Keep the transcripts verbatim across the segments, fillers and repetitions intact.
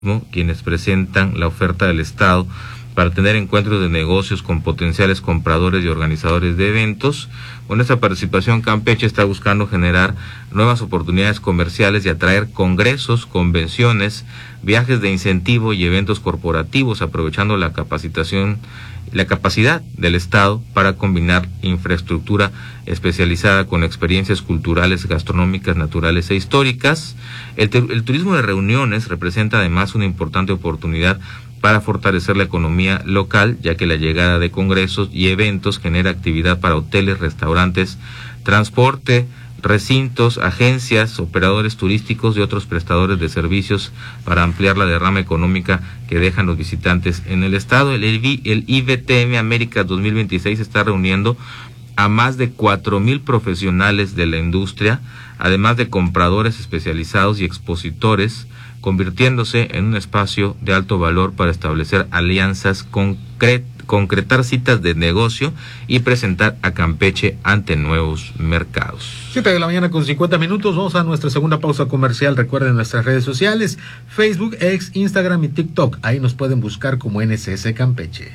quienes presentan la oferta del Estado para tener encuentros de negocios con potenciales compradores y organizadores de eventos. Con esta participación, Campeche está buscando generar nuevas oportunidades comerciales y atraer congresos, convenciones, viajes de incentivo y eventos corporativos, aprovechando la capacitación, la capacidad del Estado para combinar infraestructura especializada con experiencias culturales, gastronómicas, naturales e históricas. El, el turismo de reuniones representa además una importante oportunidad para fortalecer la economía local, ya que la llegada de congresos y eventos genera actividad para hoteles, restaurantes, transporte, recintos, agencias, operadores turísticos y otros prestadores de servicios para ampliar la derrama económica que dejan los visitantes en el estado. El, el I B T M América dos mil veintiséis está reuniendo a más de cuatro mil profesionales de la industria, además de compradores especializados y expositores, convirtiéndose en un espacio de alto valor para establecer alianzas, concret, concretar citas de negocio y presentar a Campeche ante nuevos mercados. siete de la mañana con cincuenta minutos, vamos a nuestra segunda pausa comercial. Recuerden nuestras redes sociales, Facebook, X, Instagram y TikTok. Ahí nos pueden buscar como N S S Campeche.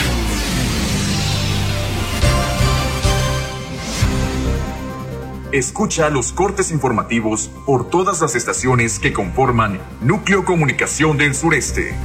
Escucha los cortes informativos por todas las estaciones que conforman Núcleo Comunicación del Sureste.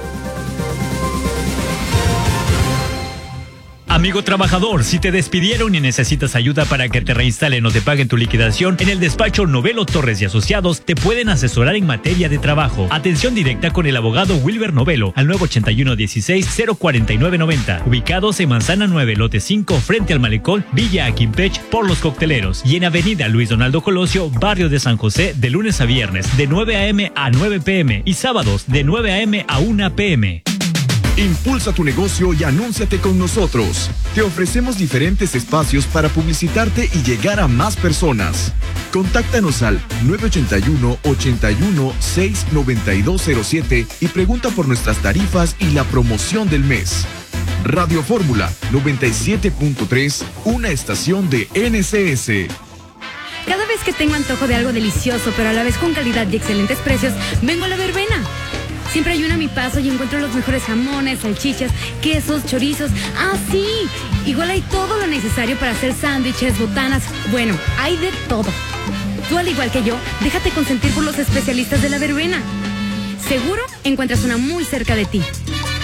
Amigo trabajador, si te despidieron y necesitas ayuda para que te reinstalen o te paguen tu liquidación, en el despacho Novelo Torres y Asociados te pueden asesorar en materia de trabajo. Atención directa con el abogado Wilber Novelo al nueve ochenta y uno dieciséis cero cuarenta y nueve noventa, ubicados en Manzana nueve, lote cinco, frente al Malecón, Villa Aquimpech, por Los Cocteleros, y en Avenida Luis Donaldo Colosio, barrio de San José, de lunes a viernes, de nueve a eme a nueve pe eme y sábados de nueve a eme a una pe eme. Impulsa tu negocio y anúnciate con nosotros. Te ofrecemos diferentes espacios para publicitarte y llegar a más personas. Contáctanos al nueve ochenta y uno, ochenta y uno, seis, noventa y dos cero siete y pregunta por nuestras tarifas y la promoción del mes. Radio Fórmula noventa y siete punto tres, una estación de N S S. Cada vez que tengo antojo de algo delicioso, pero a la vez con calidad y excelentes precios, vengo a La Verbena. Siempre hay una a mi paso y encuentro los mejores jamones, salchichas, quesos, chorizos. ¡Ah, sí! Igual hay todo lo necesario para hacer sándwiches, botanas. Bueno, hay de todo. Tú, al igual que yo, déjate consentir por los especialistas de La Verbena. Seguro encuentras una muy cerca de ti.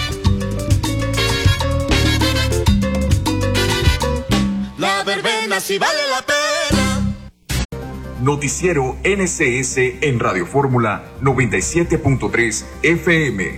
La Verbena sí vale la pena. Noticiero N S S en Radio Fórmula noventa y siete punto tres F M.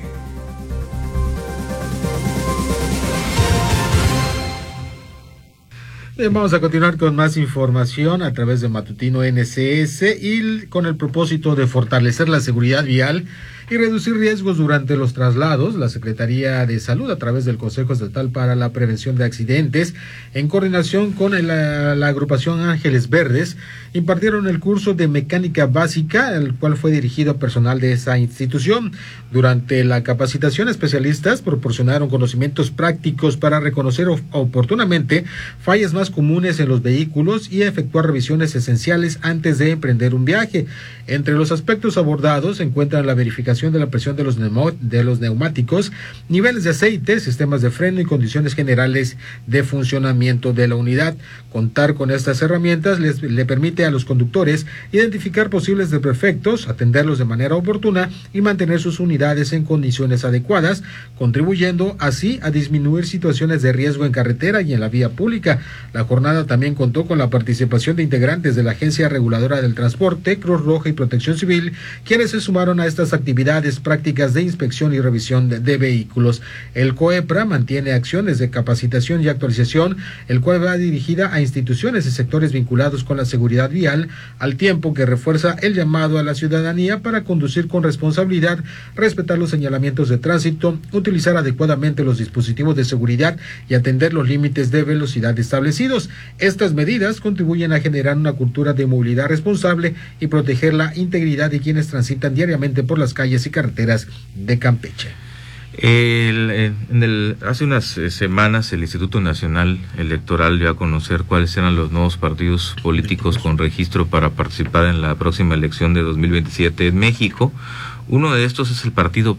Bien, vamos a continuar con más información a través de Matutino N S S y con el propósito de fortalecer la seguridad vial y reducir riesgos durante los traslados. La Secretaría de Salud, a través del Consejo Estatal para la Prevención de Accidentes, en coordinación con la, la agrupación Ángeles Verdes, impartieron el curso de mecánica básica, el cual fue dirigido a personal de esa institución. Durante la capacitación, especialistas proporcionaron conocimientos prácticos para reconocer oportunamente fallas más comunes en los vehículos y efectuar revisiones esenciales antes de emprender un viaje. Entre los aspectos abordados se encuentran la verificación de la presión de los, de los neumáticos, niveles de aceite, sistemas de freno y condiciones generales de funcionamiento de la unidad. Contar con estas herramientas les, le permite a los conductores identificar posibles desperfectos, atenderlos de manera oportuna y mantener sus unidades en condiciones adecuadas, contribuyendo así a disminuir situaciones de riesgo en carretera y en la vía pública. La jornada también contó con la participación de integrantes de la Agencia Reguladora del Transporte, Cruz Roja y Protección Civil, quienes se sumaron a estas actividades prácticas de inspección y revisión de, de vehículos. El COEPRA mantiene acciones de capacitación y actualización, el cual va dirigida a instituciones y sectores vinculados con la seguridad vial, al tiempo que refuerza el llamado a la ciudadanía para conducir con responsabilidad, respetar los señalamientos de tránsito, utilizar adecuadamente los dispositivos de seguridad y atender los límites de velocidad establecidos. Estas medidas contribuyen a generar una cultura de movilidad responsable y proteger la integridad de quienes transitan diariamente por las calles y carreteras de Campeche. El, en el, hace unas semanas el Instituto Nacional Electoral dio a conocer cuáles eran los nuevos partidos políticos con registro para participar en la próxima elección de dos mil veintisiete en México. Uno de estos es el Partido